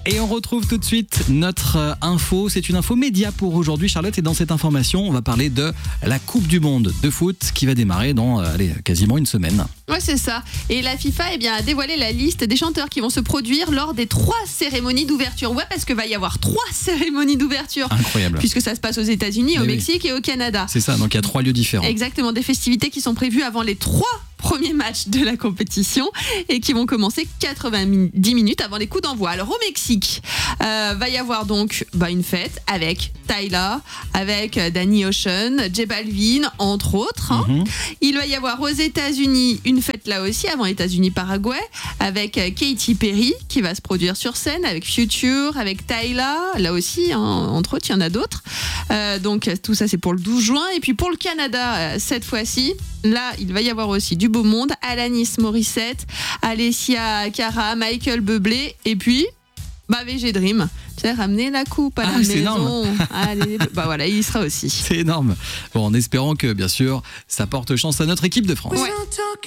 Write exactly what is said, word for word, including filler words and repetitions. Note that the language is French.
Et on retrouve tout de suite notre euh, info. C'est une info média pour aujourd'hui, Charlotte. Et dans cette information, on va parler de la Coupe du Monde de foot qui va démarrer dans euh, allez, quasiment une semaine. Ouais, c'est ça. Et la FIFA eh bien, a dévoilé la liste des chanteurs qui vont se produire lors des trois cérémonies d'ouverture. Ouais, parce qu'il va y avoir trois cérémonies d'ouverture. Incroyable. Puisque ça se passe aux États-Unis, au Mais Mexique oui. et au Canada. C'est ça, donc il y a trois lieux différents. Exactement, des festivités qui sont prévues avant les trois premiers matchs de la compétition et qui vont commencer quatre-vingt-dix minutes avant les coups d'envoi. Alors au Mexique, euh, va y avoir donc bah, une fête avec Tyla, avec Danny Ocean, J Balvin, entre autres. Hein. Mm-hmm. Il va y avoir aux États-Unis une fête là aussi, avant États-Unis-Paraguay, avec Katy Perry qui va se produire sur scène, avec Future, avec Tyla, là aussi, hein, entre autres, il y en a d'autres. Euh, donc tout ça c'est pour le douze juin. Et puis pour le Canada, euh, cette fois-ci, là il va y avoir aussi du beau monde, Alanis Morissette, Alessia Cara, Michael Bublé et puis bah V G Dream. Tu sais, ramener la coupe à ah, la maison. Énorme. Allez, bah voilà, il y sera aussi. C'est énorme. Bon, en espérant que bien sûr ça porte chance à notre équipe de France. Ouais.